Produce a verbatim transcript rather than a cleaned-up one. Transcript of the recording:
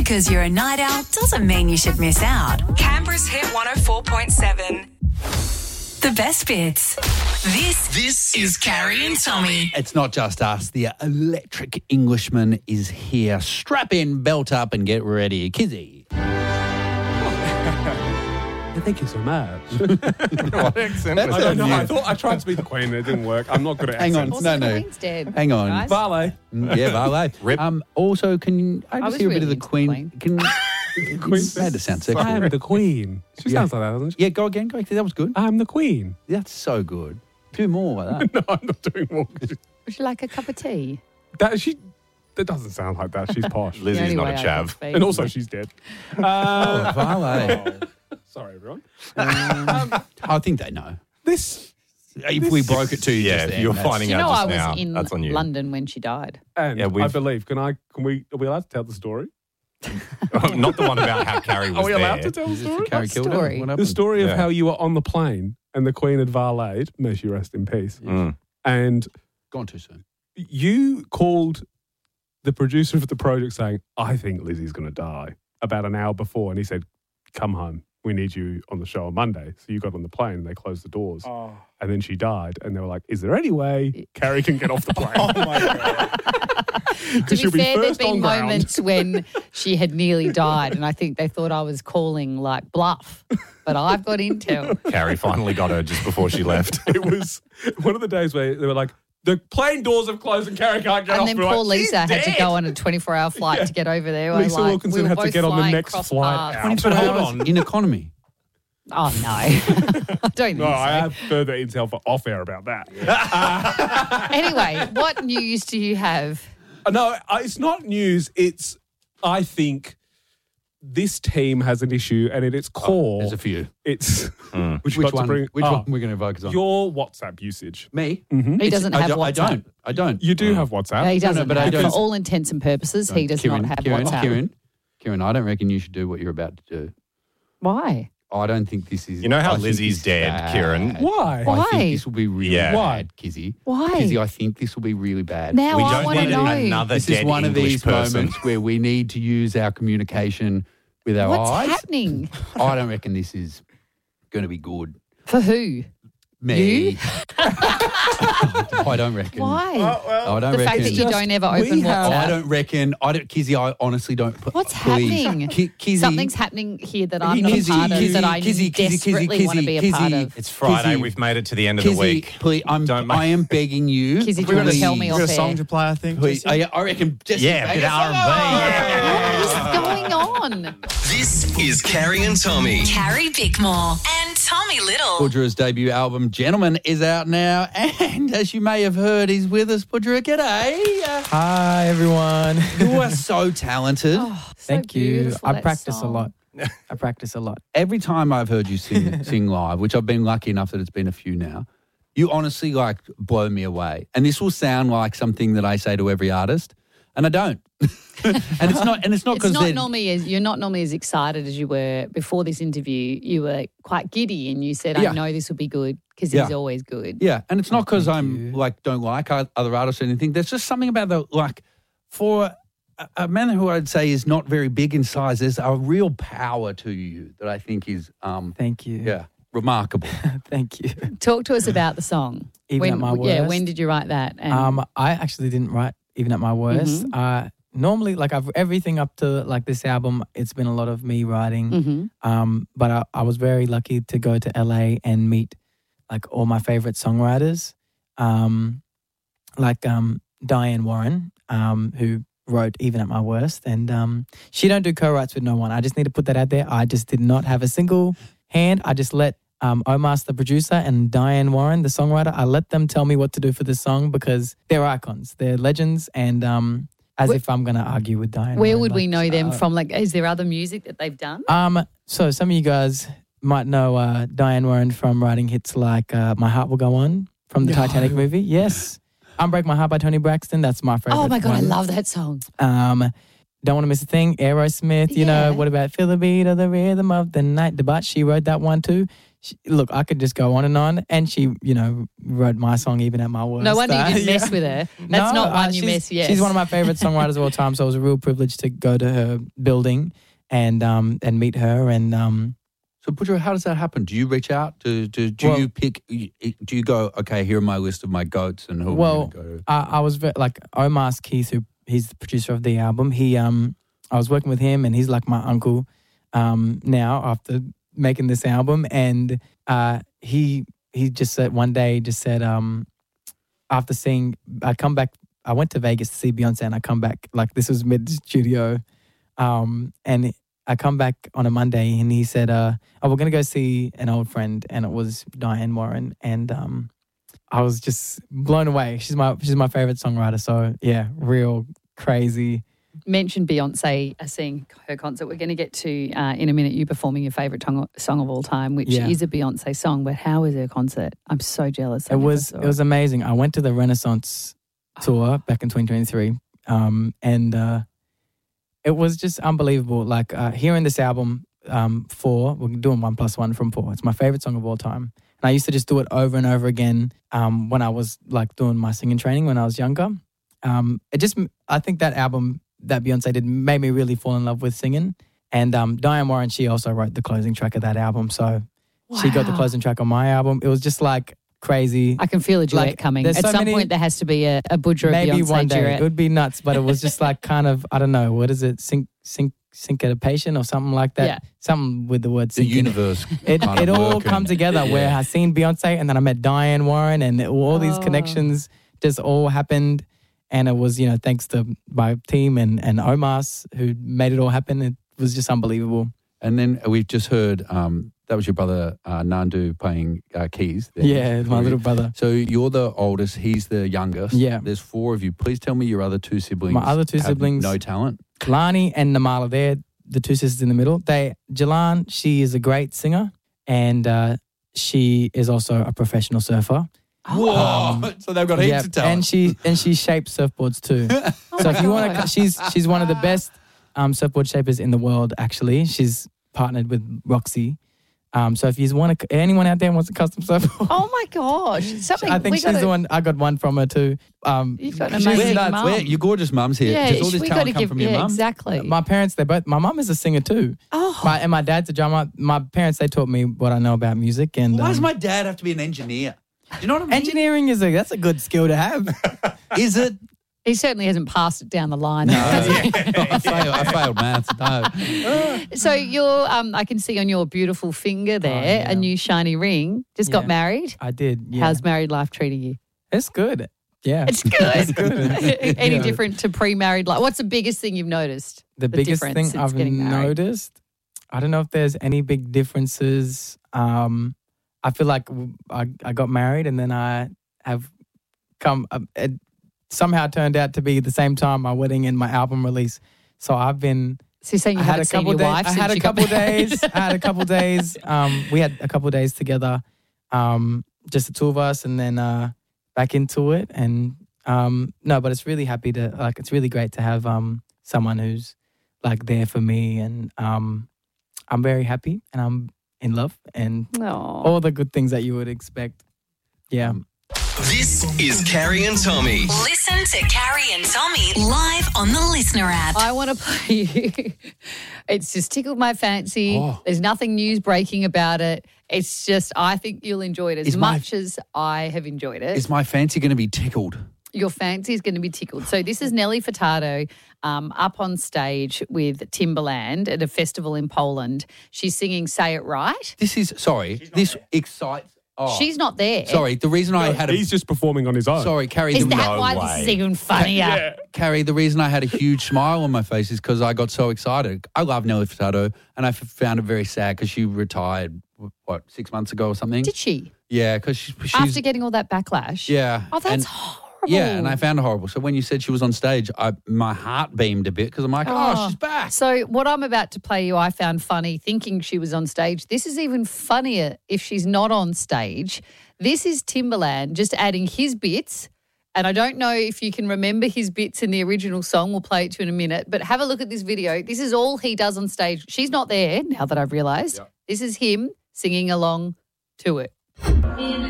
because you're a night owl doesn't mean you should miss out. Canberra's Hit one oh four point seven. The best bits. This, this is Carrie and Tommy. It's not just us. The electric Englishman is here. Strap in, belt up, and get ready. Kizzy. Thank you so much. What accent was I don't that? know. I thought I tried to be the Queen and it didn't work. I'm not good at Hang on. accents. No, Also, no. the Queen's dead. Hang on. Guys. Valet. Yeah, valet. Rip. Um, also, can I I just was hear a bit really of the into the Queen? Queen. Can Queen. You made it sound I sexy. am the Queen. She Yeah. sounds like that, doesn't she? Yeah, go again. Go again. That was good. I'm the Queen. That's so good. Do more like that. No, I'm not doing more. Would you like a cup of tea? That she. That doesn't sound like that. She's posh. The Lizzie's only not a way I can chav. speak. And also, she's dead. Uh, Oh, valet. oh, sorry, everyone. Um, I think they know. This. If we broke it to you, Yeah, just if then, you're that's- finding Do you out know just I was now, in that's on you. London when she died? And Yeah, I we've- believe. Can I? Can we? Are we allowed to tell the story? Not the one about how Carrie was Are we there. allowed to tell the Is this story? the Carrie What killed her? story? What The happened? story of Yeah. how you were on the plane and the Queen had valeted, may she rest in peace, Mm. and Gone too soon. you called the producer of the project saying, I think Lizzie's going to die, about an hour before. And he said, come home. We need you on the show on Monday. So you got on the plane and they closed the doors. Oh. And then she died. And they were like, is there any way Carrie can get off the plane? Oh my God. To be she'll be fair, there'd first been on ground. moments when she had nearly died, and I think they thought I was calling like bluff. But I've got intel. Carrie finally got her just before she left. It was one of the days where they were like, the plane doors have closed and Carrie can't get And off. then We're poor like, "She's Lisa had to dead." go on a twenty-four hour flight Yeah. to get over there. We're Lisa like, Wilkinson we were had to both get on the flying next cross flight paths. out. But hold Hold on. In economy. Oh, no. I don't think No, I so. have further intel for off air about that. Anyway, what news do you have? Uh, No, uh, it's not news. It's, I think, this team has an issue, and at its core, There's a few. it's Mm. which, Which got to one? bring- Which ah, one we're going to focus on? your WhatsApp usage. Me? He doesn't I have don't- WhatsApp. I don't. I don't. You do have WhatsApp. No, he doesn't but I have. don't- For all intents and purposes, he does Kieran, not have Kieran, WhatsApp. Kieran, Kieran, I don't reckon you should do what you're about to do. Why? I don't think this is. You know how I think Lizzie's this is dead, bad. Kieran? Why? I Why? think this will be really Yeah. bad, Kizzy. Why? Kizzy, I think this will be really bad. Now We I don't want to need know. another This dead is one English of these person. moments where we need to use our communication with our What's eyes. happening? I don't reckon this is going to be good. For who? Me. You? I don't reckon. Why? I don't the reckon. fact that you Just- don't ever we open have- WhatsApp. I don't reckon. I don't, Kizzy. I honestly don't. Put, What's please. happening? Ki- Kizzy, Something's happening here that I'm not Kizzy, a part of, Kizzy, that I Kizzy, Kizzy, desperately Kizzy, want to be a part Kizzy. of. It's Friday. Kizzy. We've made it to the end of the Kizzy, week. please, I'm, Don't make- I am begging you. Kizzy, do you want to tell me please, off Got a song air? to play, I think. Please, Jesse? I, I reckon. Jesse Yeah, a bit Vegas. R and B. What is going on? This is Carrie and Tommy. Carrie Bickmore and Tommy Little. Pudgera's debut album, Gentleman, is out now. And as you may have heard, he's with us. Pudgera, g'day. Uh, Hi, everyone. you are so talented. Oh, so Thank you. beautiful, I that practice a song. lot. I practice a lot. Every time I've heard you sing sing live, which I've been lucky enough that it's been a few now, you honestly like blow me away. And this will sound like something that I say to every artist, and I don't. and it's not. And it's not It's because not normally as you're not normally as excited as you were before this interview. You were quite giddy, and you said, Yeah. "I know this will be good because Yeah. he's always good." Yeah, and it's not because thank I'm you. like don't like o- other artists or anything. There's just something about the like for a, a man who I'd say is not very big in size. There's a real power to you that I think is um Thank you. yeah remarkable. Thank you. Talk to us about the song. Even when, at my Yeah, worst? when did you write that? And Um, I actually didn't write Even at My Worst. Mhm. Uh, normally, like I've everything up to like this album, it's been a lot of me writing. Mhm. Um, but I, I was very lucky to go to L A and meet like all my favorite songwriters, um, like um, Diane Warren, um, who wrote Even at My Worst, and um, she don't do co-writes with no one. I just need to put that out there. I just did not have a single hand. I just let um, Omar, the producer, and Diane Warren, the songwriter, I let them tell me what to do for this song because they're icons, they're legends, and um, as Where- if I'm going to argue with Diane. where Warren, would we like, know them uh, from? Like, is there other music that they've done? Um, so some of you guys might know uh, Diane Warren from writing hits like uh, My Heart Will Go On from the Titanic movie. Yes. Unbreak My Heart by Tony Braxton. That's my favorite. Oh my God, I one. love that song. Um, Don't Want to Miss a Thing, Aerosmith, you Yeah. know, what about Feel the Beat of the Rhythm of the Night? But she wrote that one too. She, look, I could just go on and on. And she, you know, wrote my song even at my worst. No wonder Uh, you didn't mess yeah. with her. That's No, not one uh, you she's- miss, yes. She's one of my favorite songwriters of all time. So it was a real privilege to go to her building and um and meet her. And um So, Boudreaux, how does that happen? Do you reach out? Do, do, do Well- you pick, do you go, okay, here are my list of my goats and who well, I'm going to go to? I, I was ve- like Omar's Keith, who he's the producer of the album. He um I was working with him, and he's like my uncle um now after making this album. And uh he he just said one day just said um after seeing I come back I went to Vegas to see Beyonce, and I come back like this was mid studio um and I come back on a Monday, and he said uh oh, we're gonna go see an old friend, and it was Diane Warren. And um I was just blown away. She's my she's my favorite songwriter. So yeah, real crazy. Mentioned Beyonce uh, seeing her concert. We're going to get to, uh, in a minute, you performing your favourite tong- song of all time, which Yeah. is a Beyonce song. But how was her concert? I'm so jealous. I It never was saw it was amazing. I went to the Renaissance tour back in twenty twenty-three, um, and uh, it was just unbelievable. Like uh, hearing this album, um, Four, we're doing One Plus One from Four. It's my favorite song of all time, and I used to just do it over and over again um, when I was like doing my singing training when I was younger. Um, it just, I think that album that Beyonce did made me really fall in love with singing. And um, Diane Warren, she also wrote the closing track of that album, so she got the Wow. closing track on my album. It was just like crazy. I can feel a duet Like, coming. there's At so some many- point, there has to be a, a Boudreaux Maybe Beyonce one day duet. it would be nuts, but it was just like kind of I don't know what is it sync sync syncopation or something like that. Yeah. Something with the word The sync in it. universe. It kind it of all working. come together where I seen Beyonce, and then I met Diane Warren, and it, all these Oh. connections just all happened. And it was, you know, thanks to my team and and Omar's who made it all happen. It was just unbelievable. And then we've just heard um, that was your brother uh, Nandu playing uh, keys. there. Yeah, my little brother. So you're the oldest, he's the youngest. Yeah. There's four of you. Please tell me your other two siblings. My other two have siblings- no talent. Lani and Namala, they're the two sisters in the middle. They Jalan, she is a great singer, and uh, she is also a professional surfer. Whoa! so they've got heaps Yeah, of talent. and she and she shapes surfboards too. so if you want to, she's she's one of the best um, surfboard shapers in the world. Actually, she's partnered with Roxy. Um, so if you want to, anyone out there wants a custom surfboard, Oh my gosh! Something I think we she's gotta, the one. I got one from her too. Um, You've got an she's amazing nuts. mum. Where, your gorgeous mum's here. Yeah, Does all this we talent gotta come give. from your Yeah, mum? exactly. My parents, they both. My mum is a singer too. oh, My, and my dad's a drummer. My parents, they taught me what I know about music. And Why does um, my dad have to be an engineer? Do you know what I mean? engineering is a that's a good skill to have. Is it? he certainly hasn't passed it down the line. No. I, failed, I failed maths. No. So you're, um, I can see on your beautiful finger there yeah. a new shiny ring. Just got Yeah. married. I did. Yeah. How's married life treating you? It's good. Yeah. It's good. It's good. Any Yeah. different to pre-married life? What's the biggest thing you've noticed? The, biggest difference thing since I've getting married? noticed, I don't know if there's any big differences. Um, I feel like w- I, I got married and then I have come, uh, it somehow turned out to be the same time my wedding and my album release. So I've been, So you're saying you I had haven't a seen couple your days. wife I since had a you got couple married? days. I had a couple days. Um, we had a couple days together, um, just the two of us, and then uh, back into it. And um, no, but it's really happy to like. It's really great to have um, someone who's like there for me, and um, I'm very happy, and I'm in love, and Aw. all the good things that you would expect. Yeah. This is Carrie and Tommy. Listen to Carrie and Tommy live on the Listener app. I want to play you. It's just tickled my fancy. Oh. There's nothing news breaking about it. It's just, I think you'll enjoy it as Is my- much as I have enjoyed it. Is my fancy going to be tickled? Your fancy is going to be tickled. So this is Nelly Furtado um, up on stage with Timbaland at a festival in Poland. She's singing Say It Right. This is, sorry, this excites. Oh, She's not there. sorry, the reason I had a. He's just performing on his own. Sorry, Carrie. Is the, that No why way. this is even funnier? Carrie, the reason I had a huge smile on my face is because I got so excited. I love Nelly Furtado, and I f- found it very sad because she retired, what, six months ago or something? Did she? Yeah, because she, she's. After getting all that backlash? yeah. Oh, that's and- horrible. Yeah, and I found it horrible. So when you said she was on stage, I my heart beamed a bit because I'm like, oh, Oh. she's back. So what I'm about to play you, I found funny thinking she was on stage. This is even funnier if she's not on stage. This is Timbaland just adding his bits And I don't know if you can remember his bits in the original song. We'll play it to you in a minute. But have a look at this video. This is all he does on stage. She's not there now that I've realised. Yep. This is him singing along to it.